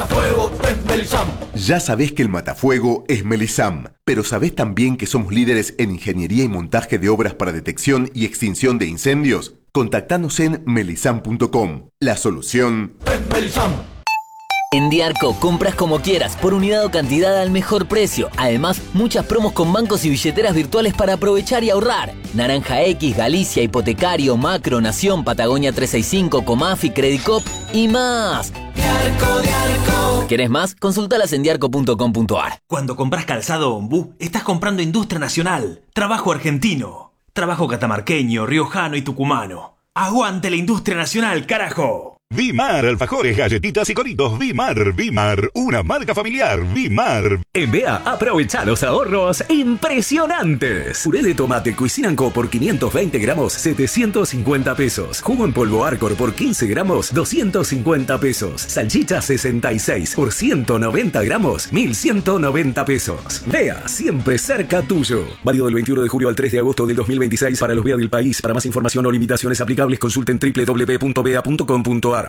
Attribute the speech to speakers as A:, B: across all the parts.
A: matafuego es Melisam.
B: Ya sabés que el matafuego es Melisam, pero ¿sabés también que somos líderes en ingeniería y montaje de obras para detección y extinción de incendios? Contactanos en melisam.com. La solución
A: Es Melisam.
C: En Diarco compras como quieras, por unidad o cantidad al mejor precio. Además, muchas promos con bancos y billeteras virtuales para aprovechar y ahorrar. Naranja X, Galicia, Hipotecario, Macro, Nación, Patagonia 365, Comafi, Credicop y más. Diarco. ¿Querés más? Consultalas en diarco.com.ar.
D: Cuando compras calzado Ombú, estás comprando industria nacional, trabajo argentino, trabajo catamarqueño, riojano y tucumano. ¡Aguante la industria nacional, carajo!
E: Vimar, alfajores, galletitas y coritos. Vimar, una marca familiar. Vimar.
F: En BEA, aprovecha los ahorros impresionantes. Puré de tomate Cuisinanco por 520 gramos, 750 pesos. Jugo en polvo Arcor por 15 gramos, 250 pesos. Salchicha 66 por 190 gramos, 1190 pesos. BEA, siempre cerca tuyo. Válido del 21 de julio al 3 de agosto del 2026 para los BEA del país. Para más información o limitaciones aplicables, consulten www.bea.com.ar.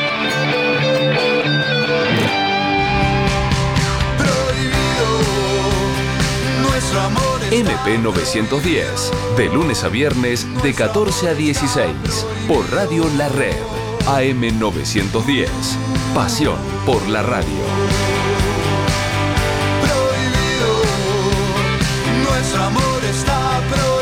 G: MP 910, de lunes a viernes de 14 a 16, por Radio La Red, AM 910, pasión por la radio.
H: Prohibido, nuestro amor está prohibido.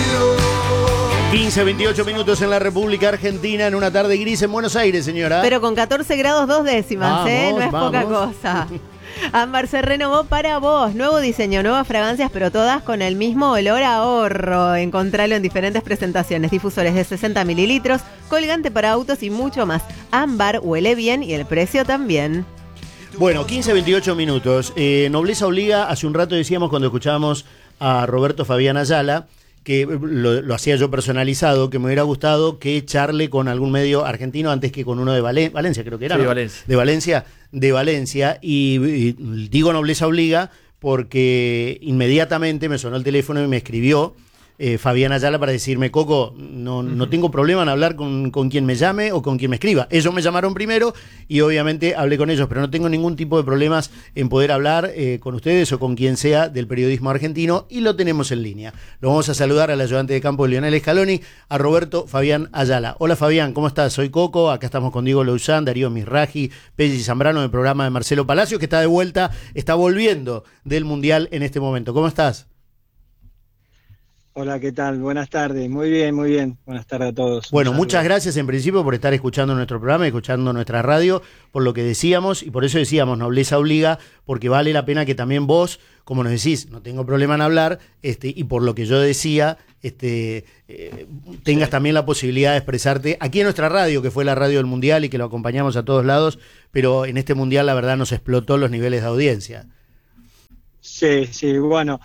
I: 15-28 minutos en la República Argentina, en una tarde gris en Buenos Aires, señora.
J: Pero con 14 grados 2 décimas,
I: vamos,
J: no es
I: vamos.
J: poca cosa. Ámbar se renovó para vos. Nuevo diseño, nuevas fragancias, pero todas con el mismo olor a ahorro. Encontralo en diferentes presentaciones. Difusores de 60 mililitros, colgante para autos y mucho más. Ámbar huele bien y el precio también.
I: Bueno, 15-28 minutos. Nobleza obliga, hace un rato decíamos cuando escuchábamos a Roberto Fabián Ayala, que lo hacía yo personalizado, que me hubiera gustado que charle con algún medio argentino antes que con uno de Valencia, creo que era.
K: Sí,
I: ¿no? De Valencia, y digo Nobleza obliga porque inmediatamente me sonó el teléfono y me escribió Fabián Ayala para decirme, Coco, no tengo problema en hablar con quien me llame o con quien me escriba. Ellos me llamaron primero y obviamente hablé con ellos, pero no tengo ningún tipo de problemas en poder hablar con ustedes o con quien sea del periodismo argentino, y lo tenemos en línea. Lo vamos a saludar al ayudante de campo de Lionel Scaloni, a Roberto Fabián Ayala. Hola Fabián, ¿cómo estás? Soy Coco, acá estamos con Diego Lousán, Darío Misraji, Pelli Zambrano, del programa de Marcelo Palacio, que está de vuelta, está volviendo del Mundial en este momento. ¿Cómo estás?
L: Hola, ¿qué tal? Buenas tardes. Muy bien, muy bien. Buenas tardes a todos.
I: Bueno, muchas gracias en principio por estar escuchando nuestro programa, escuchando nuestra radio, por lo que decíamos, y por eso decíamos Nobleza obliga, porque vale la pena que también vos, como nos decís, no tengo problema en hablar, y por lo que yo decía, tengas también la posibilidad de expresarte aquí en nuestra radio, que fue la radio del Mundial y que lo acompañamos a todos lados, pero en este Mundial la verdad nos explotó los niveles de audiencia.
L: Sí, bueno.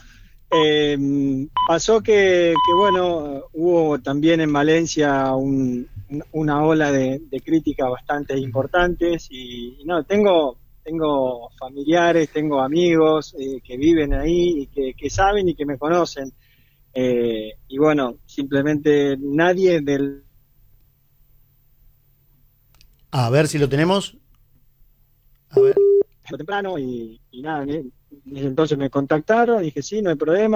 L: Pasó que bueno, hubo también en Valencia una ola de críticas bastante importantes y no, tengo familiares, tengo amigos que viven ahí y que saben y que me conocen, y bueno, simplemente nadie del...
I: A ver si lo tenemos. A ver.
L: Temprano y nada, entonces me contactaron, dije sí, no hay problema.